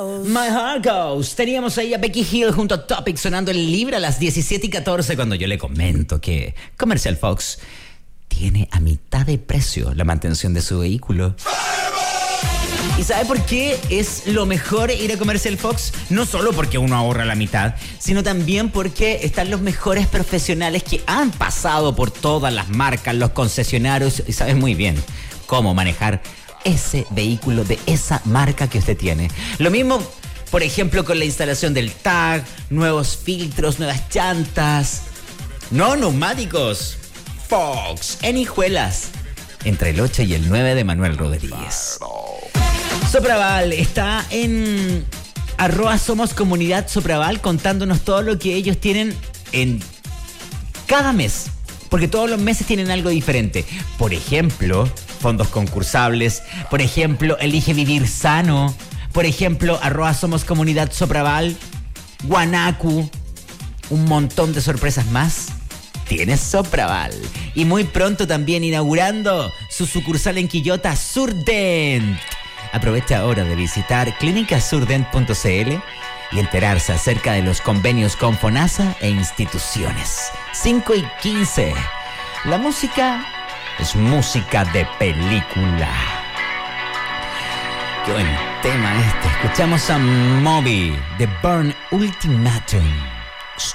My Heart Goes. Teníamos ahí a Becky Hill junto a Topic sonando el Libra a las 17:14 cuando yo le comento que Comercial Fox tiene a mitad de precio la mantención de su vehículo. ¿Y sabe por qué es lo mejor ir a Comercial Fox? No solo porque uno ahorra la mitad, sino también porque están los mejores profesionales que han pasado por todas las marcas, los concesionarios, y saben muy bien cómo manejar ese vehículo de esa marca que usted tiene. Lo mismo, por ejemplo, con la instalación del tag, nuevos filtros, nuevas llantas. No neumáticos. Fox, en Hijuelas, entre el 8 y el 9 de Manuel Rodríguez. Sopraval está en @somoscomunidad Sopraval contándonos todo lo que ellos tienen en cada mes. Porque todos los meses tienen algo diferente. Por ejemplo, fondos concursables. Por ejemplo, elige vivir sano. Por ejemplo, @somoscomunidad Sopraval. Guanacu. Un montón de sorpresas más. Tienes Sopraval. Y muy pronto también inaugurando su sucursal en Quillota, Surdent. Aprovecha ahora de visitar clinicasurdent.cl y enterarse acerca de los convenios con FONASA e instituciones. 5:15. La música es música de película. Qué buen tema este. Escuchamos a Moby de Burn Ultimatum.